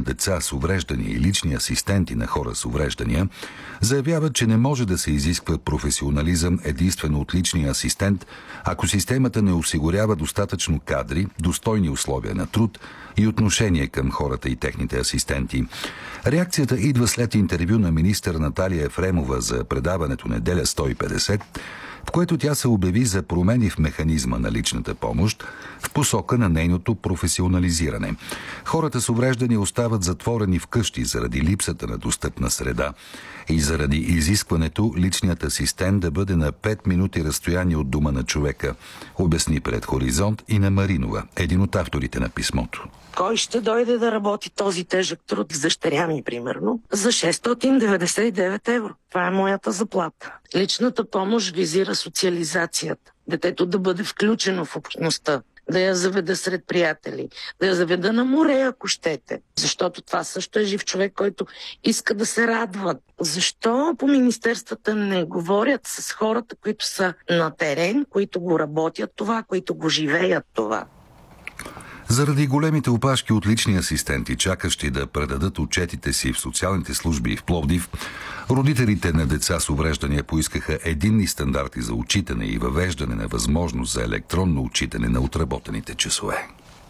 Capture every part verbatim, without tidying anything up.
деца с увреждания и лични асистенти на хора с увреждания заявяват, че не може да се изисква професионализъм единствено от личния асистент, ако системата не осигурява достатъчно кадри, достойни условия на труд и отношение към хората и техните асистенти. Реакцията идва след интервю на министър Наталия Ефремова за предаването Неделя сто и петдесет, в което тя се обяви за промени в механизма на личната помощ в посока на нейното професионализиране. Хората с увреждания остават затворени вкъщи заради липсата на достъпна среда и заради изискването личният асистент да бъде на пет минути разстояние от дома на човека, обясни пред Хоризонт и на Маринова, един от авторите на писмото. Кой ще дойде да работи този тежък труд с дъщеря ми, примерно, за шестстотин деветдесет и девет евро? Това е моята заплата. Личната помощ визира социализацията. Детето да бъде включено в общността, да я заведа сред приятели, да я заведа на море, ако щете. Защото това също е жив човек, който иска да се радва. Защо по министерствата не говорят с хората, които са на терен, които го работят това, които го живеят това? Заради големите опашки от лични асистенти, чакащи да предадат отчетите си в социалните служби в Пловдив, родителите на деца с увреждания поискаха единни стандарти за отчитане и въвеждане на възможност за електронно отчитане на отработените часове.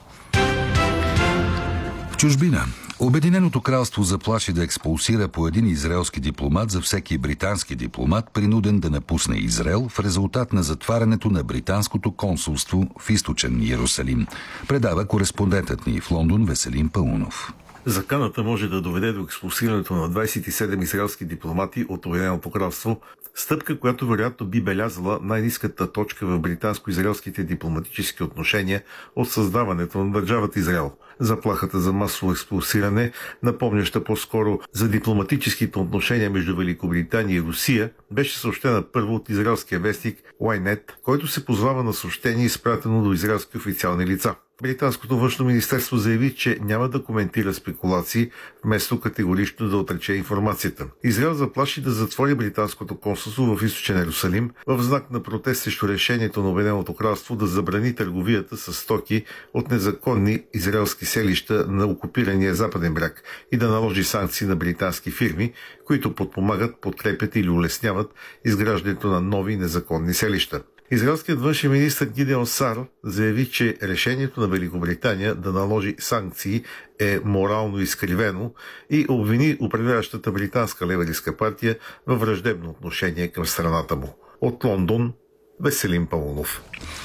В чужбина Обединеното кралство заплаши да експулсира по един израелски дипломат за всеки британски дипломат, принуден да напусне Израел в резултат на затварянето на британското консулство в източен Йерусалим, предава кореспондентът ни в Лондон Веселин Паунов. Заканата може да доведе до експулсирането на двадесет и седем израелски дипломати от Обединеното кралство, стъпка, която вероятно би белязала най-ниската точка в британско-израелските дипломатически отношения от създаването на държавата Израел. Заплахата за масово експулсиране, напомняща по-скоро за дипломатическите отношения между Великобритания и Русия, беше съобщена първо от израелския вестник Ynet, който се позовава на съобщение, изпратено до израелски официални лица. Британското външно министерство заяви, че няма да коментира спекулации, вместо категорично да отрече информацията. Израел заплаши да затвори британското консулство в източен Йерусалим в знак на протест срещу решението на Обединеното кралство да забрани търговията с стоки от незаконни израелски селища на окупирания западен бряг и да наложи санкции на британски фирми, които подпомагат, подкрепят или улесняват изграждането на нови незаконни селища. Израелският външен министър Гидеон Сар заяви, че решението на Великобритания да наложи санкции е морално изкривено и обвини управляващата британска леваристка партия във враждебно отношение към страната му. От Лондон, Веселин Паунов.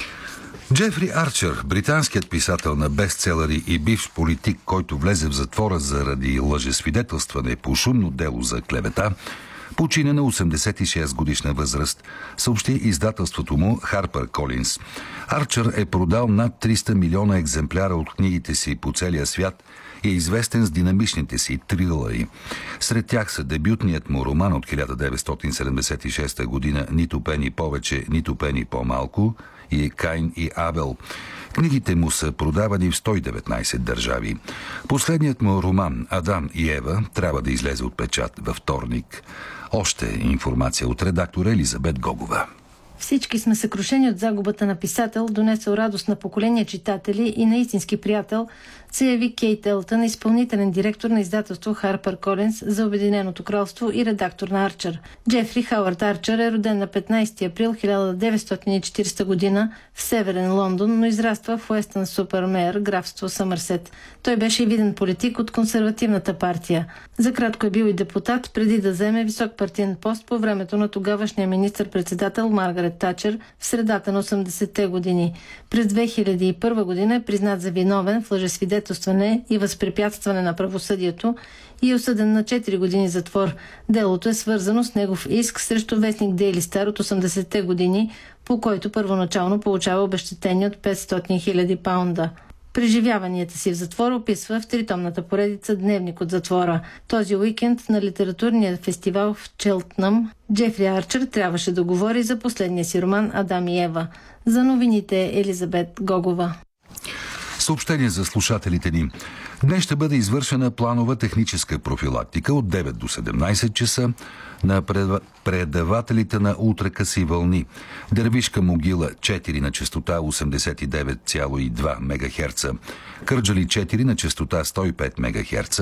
Джефри Арчър, британският писател на бестселери и бивш политик, който влезе в затвора заради лъжесвидетелстване по шумно дело за клевета, почина на осемдесет и шест годишна възраст, съобщи издателството му Харпър Колинс. Арчър е продал над триста милиона екземпляра от книгите си по целия свят и е известен с динамичните си трилъри. Сред тях са дебютният му роман от хиляда деветстотин седемдесет и шеста година «Нито пени повече, нито пени по-малко» и «Каин и Абел». Книгите му са продавани в сто и деветнадесет държави. Последният му роман «Адам и Ева» трябва да излезе от печат във вторник. Още информация от редактора Елизабет Гогова. Всички сме съкрушени от загубата на писател, донесъл радост на поколения читатели и на истински приятел, заяви Кейт Елтън, изпълнителен директор на издателство Харпър Колинс за Обединеното кралство и редактор на Арчър. Джефри Хауърд Арчър е роден на петнадесети април хиляда деветстотин и четиридесета година в северен Лондон, но израства в Уестън Супермейър, графство Съмърсет. Той беше и виден политик от консервативната партия. За кратко е бил и депутат, преди да вземе висок партиен пост по времето на тогавашния министър-председател Маргарет Тачър в средата на осемдесетте години. През две хиляди и първа година е признат за виновен в лъжесвидетелстване и възпрепятстване на правосъдието и е осъден на четири години затвор. Делото е свързано с негов иск срещу вестник Дейли Стар от осемдесетте години, по който първоначално получава обезщетение от петстотин хиляди паунда. Преживяванията си в затвора описва в тритомната поредица «Дневник от затвора». Този уикенд на литературния фестивал в Челтнъм Джефри Арчър трябваше да говори за последния си роман «Адам и Ева». За новините Елизабет Гогова. Съобщение за слушателите ни. Днес ще бъде извършена планова техническа профилактика от девет до седемнадесет часа на предавателите на ултракъси вълни. Дервишка могила четири на честота осемдесет и девет цяло и две мегахерца. Кърджали четири на честота сто и пет мегахерца.